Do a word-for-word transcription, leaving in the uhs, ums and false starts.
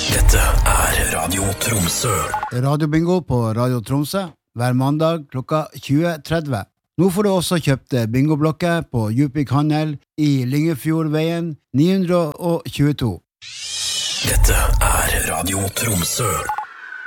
Dette er Radio Tromsø. Radiobingo på Radio Tromsø hver mandag klokka tjue tretti. Nå får du også kjøpt bingoblokker på Djupvik Handel i Lyngefjordveien ni hundre tjueto. Dette er Radio Tromsø.